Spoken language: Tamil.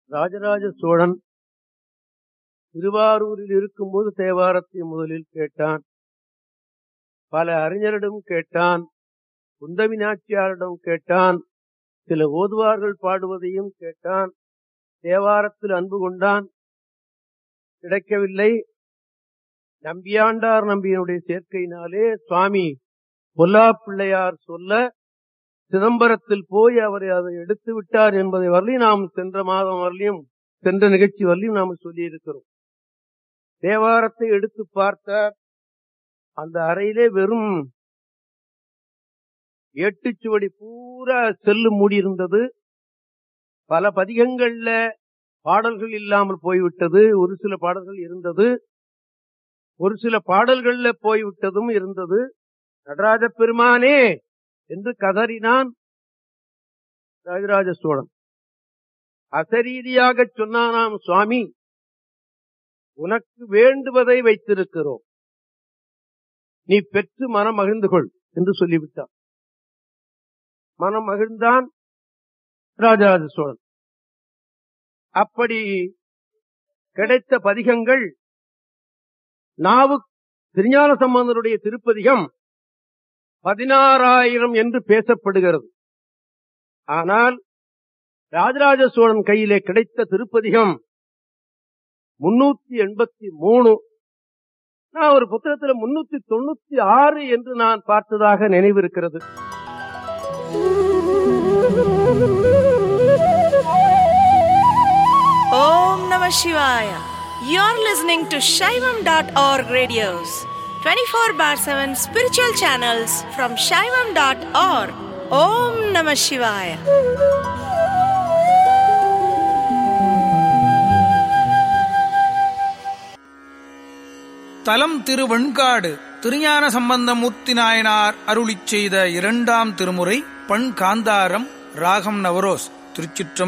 ராஜராஜ சோழன் திருவாரூரில் இருக்கும்போது தேவாரத்தை முதலில் கேட்டான். பல அறிஞரிடம் கேட்டான், குந்தவி நாச்சியாரிடம் கேட்டான், சில ஓதுவார்கள் பாடுவதையும் கேட்டான். தேவாரத்தில் அன்பு கொண்டான், கிடைக்கவில்லை. நம்பியாண்டார் நம்பியனுடைய சேர்க்கையினாலே சுவாமி பொல்லா பிள்ளையார் சொல்ல சிதம்பரத்தில் போய் அவரை அதை எடுத்து விட்டார் என்பதை வரலையும் நாம் சென்ற மாதம் வரலையும் சென்ற நிகழ்ச்சி வரலையும் நாம் சொல்லி இருக்கிறோம். தேவாரத்தை எடுத்து பார்த்தார். அந்த அறையிலே வெறும் 8 சுவடி பூரா செல்லு மூடி இருந்தது. பல பதிகங்கள்ல பாடல்கள் இல்லாமல் போய்விட்டது. ஒரு சில பாடல்கள் இருந்தது, ஒரு சில பாடல்கள்ல போய்விட்டதும் இருந்தது. நடராஜ பெருமானே என்று கதறினான் ராஜராஜ சோழன். அசரீதியாக சொன்னானாம், சுவாமி உனக்கு வேண்டுவதை வைத்திருக்கிறோம், நீ பெற்று மனம் மகிழ்ந்து கொள் என்று சொல்லிவிட்டான். மனம் மகிழ்ந்தான் ராஜராஜ சோழன். அப்படி கிடைத்த பதிகங்கள் திருஞான சம்பந்தருடைய திருப்பதிகம் 16,000 என்று பேசப்படுகிறது. ஆனால் ராஜராஜ சோழன் கையிலே கிடைத்த திருப்பதிகம் 383. நான் ஒரு புத்தகத்தில் 396 என்று நான் பார்த்ததாக நினைவிருக்கிறது. ஓம் நம சிவாய. You're listening to Shaivam.org radios, 24/7 spiritual channels from Shaivam.org. Om Namah Shivaya. தலம் திருவெண்காடு திருஞான சம்பந்தமூர்த்தி நாயனார் அருளிச் செய்த 2ஆம் திருமுறை பண் காந்தாரம் ராகம் நவரோஸ். திருச்சிற்றம்பலம்.